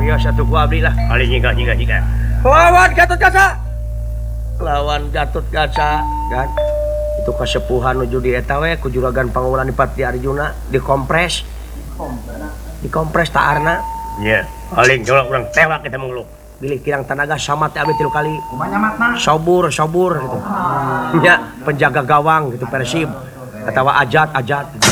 satu kuabli lah. Lawan Gatot Kaca. Lawan Gatot Kaca kan. Itu kasepuhan nuju di eta we ku juragan Pangulan Pati Arjuna dikompres. Dikompres taarna. Nya, paling kalau urang tewak kita mengelu. Bilih kirang tenaga samat abdi 3 kali. Sobur gitu. Nya penjaga gawang gitu Persib. Katawa ajat.